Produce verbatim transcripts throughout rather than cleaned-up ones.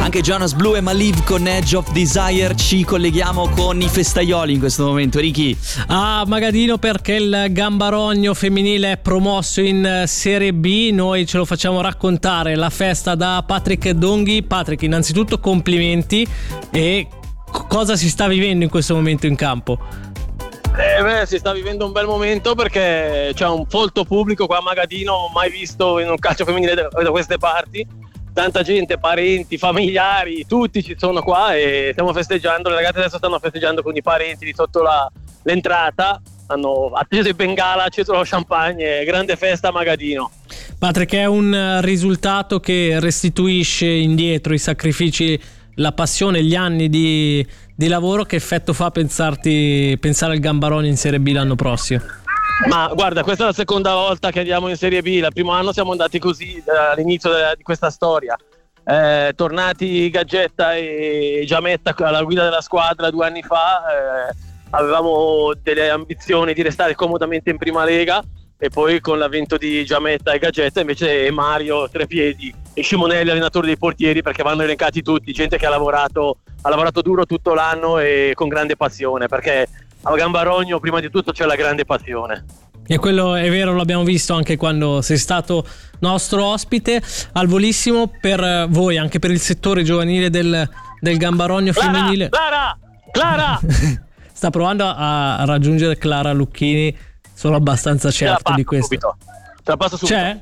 anche Jonas Blue e Maliv con Edge of Desire. Ci colleghiamo con i festaioli in questo momento, Ricky. A Magadino, perché il Gambarogno femminile è promosso in Serie B. Noi ce lo facciamo raccontare la festa da Patrick Donghi. Patrick, innanzitutto complimenti. E cosa si sta vivendo in questo momento in campo? Eh beh, si sta vivendo un bel momento perché c'è un folto pubblico qua a Magadino, mai visto in un calcio femminile da, da queste parti. Tanta gente, parenti, familiari, tutti ci sono qua e stiamo festeggiando. Le ragazze adesso stanno festeggiando con i parenti di sotto la, l'entrata. Hanno acceso i bengala, acceso lo champagne, grande festa a Magadino. Patrick, è un risultato che restituisce indietro i sacrifici, la passione, gli anni di, di lavoro. Che effetto fa pensarti, pensare al Gambarogno in Serie B l'anno prossimo? Ma guarda, questa è la seconda volta che andiamo in Serie B. Il primo anno siamo andati così all'inizio di questa storia, eh, tornati Gaggetta e Giametta alla guida della squadra due anni fa. eh, avevamo delle ambizioni di restare comodamente in prima lega, e poi con l'avvento di Giametta e Gaggetta invece Mario Trepiedi e Scimonelli, allenatore dei portieri, perché vanno elencati tutti, gente che ha lavorato, ha lavorato duro tutto l'anno e con grande passione, perché a Gambarogno prima di tutto c'è la grande passione. E quello è vero, l'abbiamo visto anche quando sei stato nostro ospite. Al volissimo, per voi, anche per il settore giovanile del, del Gambarogno Clara, femminile. Clara! Clara! Sta provando a raggiungere Clara Lucchini, sono abbastanza certo di questo. Subito. Te la passo subito. C'è?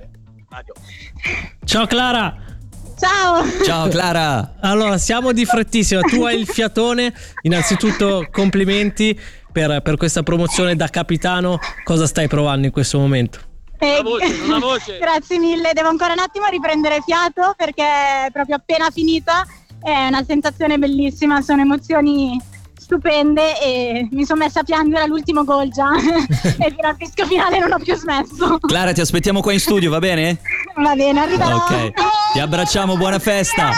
Ciao Clara! Ciao! Ciao Clara! Allora, siamo di frettissima, tu hai il fiatone. Innanzitutto complimenti per, per questa promozione da capitano. Cosa stai provando in questo momento? Eh, Una voce, una voce. Grazie mille, devo ancora un attimo riprendere fiato perché è proprio appena finita. È una sensazione bellissima, sono emozioni stupende e mi sono messa a piangere all'ultimo gol già e fino al fischio finale non ho più smesso. Clara, ti aspettiamo qua in studio, va bene? Va bene, arriverò. Ok, ti abbracciamo, buona festa.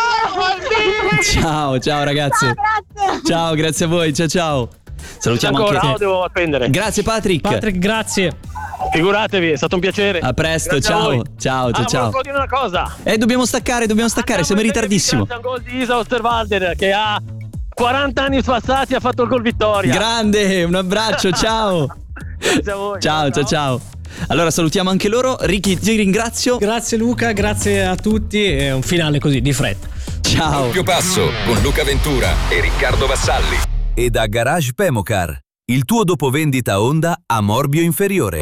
Ciao, ciao ragazzi. Ciao, grazie. Ciao, grazie a voi, ciao ciao. Salutiamo Ancora, anche no, te. devo appendere. Grazie Patrick. Patrick, grazie. Figuratevi, è stato un piacere. A presto, Grazie a ciao. voi. Ciao, ciao, ah, ciao. volevo dire una cosa. Eh, dobbiamo staccare, dobbiamo staccare, siamo in ritardissimo. Grazie a un gol di Isa Osterwalder che ha quaranta anni passati, ha fatto il gol vittoria. Grande, un abbraccio, ciao. Grazie a voi. Ciao, ciao, ciao. Allora salutiamo anche loro. Ricky, ti ringrazio. Grazie Luca, grazie a tutti. È un finale così di fretta. Ciao. Doppio passo con Luca Ventura e Riccardo Vassalli. E da Garage Pemocar, il tuo dopovendita Honda a morbio inferiore.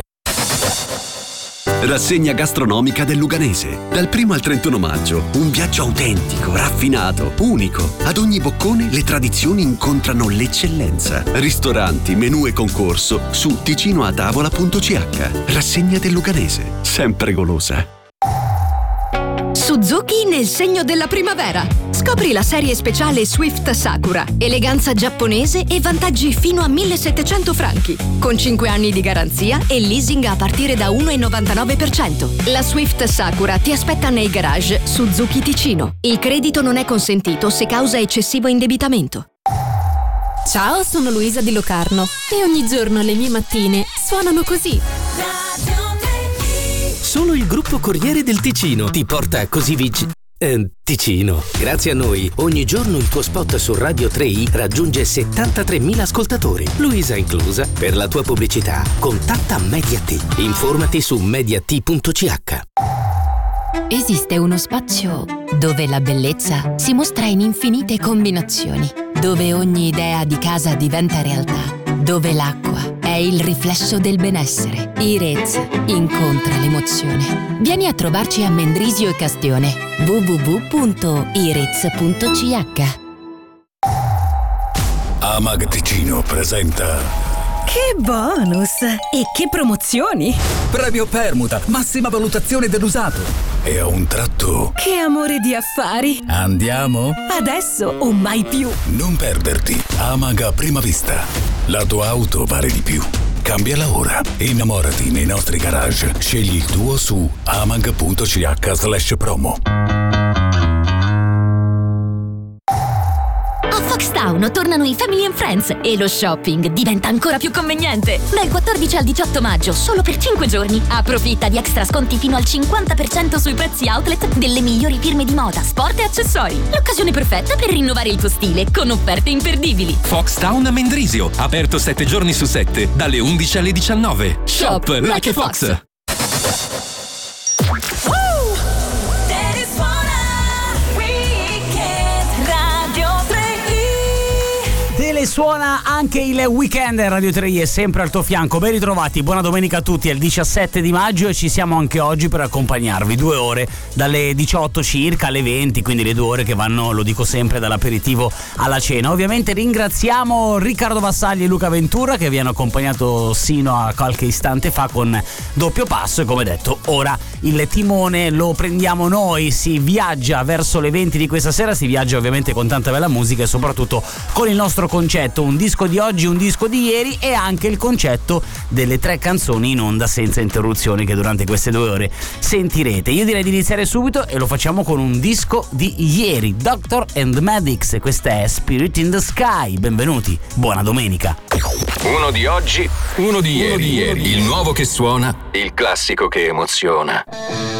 Rassegna gastronomica del Luganese. Dal primo al trentuno maggio, un viaggio autentico, raffinato, unico. Ad ogni boccone le tradizioni incontrano l'eccellenza. Ristoranti, menù e concorso su ticinoatavola punto c h. Rassegna del Luganese, sempre golosa. Suzuki nel segno della primavera. Scopri la serie speciale Swift Sakura, eleganza giapponese e vantaggi fino a millesettecento franchi, con cinque anni di garanzia e leasing a partire da uno virgola novantanove per cento. La Swift Sakura ti aspetta nei garage Suzuki Ticino. Il credito non è consentito se causa eccessivo indebitamento. Ciao, sono Luisa di Locarno e ogni giorno le mie mattine suonano così. Solo il gruppo Corriere del Ticino ti porta così vicino. Eh, Ticino. Grazie a noi, ogni giorno il tuo spot su Radio tre i raggiunge settantatremila ascoltatori, Luisa inclusa. Per la tua pubblicità, contatta Mediat. Informati su mediat punto c h. Esiste uno spazio dove la bellezza si mostra in infinite combinazioni, dove ogni idea di casa diventa realtà, dove l'acqua è il riflesso del benessere. Irez incontra l'emozione. Vieni a trovarci a Mendrisio e Castione. w w w punto irez punto c h. Amag Ticino presenta Che bonus! E che promozioni! Premio Permuta, massima valutazione dell'usato. E a un tratto Che amore di affari! andiamo? Adesso o mai più! Non perderti Amag a prima vista. La tua auto vale di più. Cambiala ora. Innamorati nei nostri garage. Scegli il tuo su amag punto c h slash promo. A Foxtown tornano i Family and Friends e lo shopping diventa ancora più conveniente. Dal quattordici al diciotto maggio, solo per cinque giorni, approfitta di extra sconti fino al cinquanta per cento sui prezzi outlet delle migliori firme di moda, sport e accessori. L'occasione perfetta per rinnovare il tuo stile con offerte imperdibili. Foxtown a Mendrisio, aperto sette giorni su sette, dalle undici alle diciannove. Shop like a Fox. Suona anche il weekend, Radio tre I è sempre al tuo fianco. Ben ritrovati, buona domenica a tutti. È il diciassette di maggio e ci siamo anche oggi per accompagnarvi due ore dalle diciotto circa alle venti, quindi le due ore che vanno, lo dico sempre, dall'aperitivo alla cena. Ovviamente ringraziamo Riccardo Vassalli e Luca Ventura che vi hanno accompagnato sino a qualche istante fa con doppio passo, e come detto ora il timone lo prendiamo noi. Si viaggia verso le venti di questa sera, si viaggia ovviamente con tanta bella musica e soprattutto con il nostro concetto, un disco di oggi, un disco di ieri, e anche il concetto delle tre canzoni in onda senza interruzioni che durante queste due ore sentirete. Io direi di iniziare subito e lo facciamo con un disco di ieri, Doctor and Medics, e questa è Spirit in the Sky. Benvenuti, buona domenica. Uno di oggi, uno di ieri, uno di ieri. Il nuovo che suona, il classico che emoziona.